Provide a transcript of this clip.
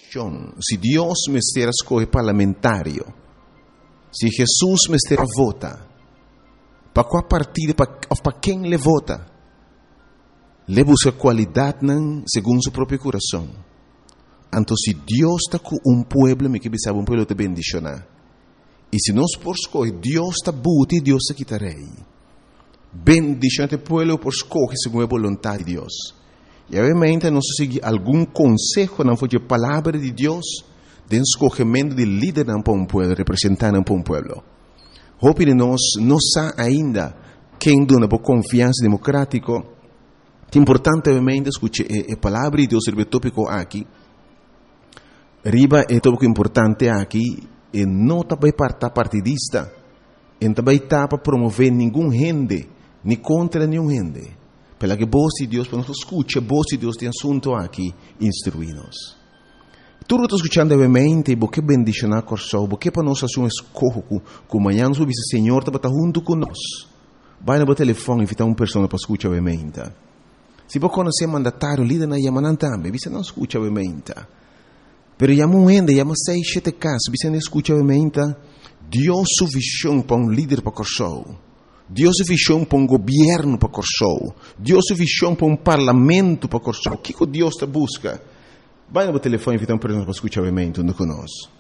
Se Deus me estiver escolhe parlamentário, se Jesus me estiver vota, para qual partido, para quem ele vota, ele busca qualidade segundo seu próprio coração. Então, se Deus está com pueblo, me que sabe pueblo te bendicionar. E se nós por escolher, Deus está buti e Deus está quitarei. Bendicionar o pueblo por escolher segundo a vontade de Deus. E obviamente nós seguir algum conselho, não foi a palavra de Deus, de escolhimento de líder para um pueblo, representante para um pueblo. Hope de nós não sabe ainda quem dona por confiança democrática. É importante obviamente escutar a palavra de Deus sobre o tópico aqui. Riba é tópico importante aqui. E não também para partidista, e também para promover nenhum gente, nem contra nenhum gente. Pela que voz de Deus, para nós escutar, voz de Deus tem assunto aqui, instruir-nos. Tudo está escutando obviamente, porque bendicionar corso, porque para nós fazer um escorro, que amanhã nós o Senhor está junto conosco. Vai no telefone e invitar uma pessoa para escutar obviamente. Se você conhecer mandatário, líder na Yamanan também, você não escuta obviamente. Pero llamo gente, llamo 6-7 casos, você não escuta obviamente, Deus sua visão para um líder para Corsou, Deus sua visão para um governo para Corsou, Deus sua visão para um parlamento para Corsou. O que Deus te busca? Vai no telefone e invita uma pessoa para escutar obviamente conosco.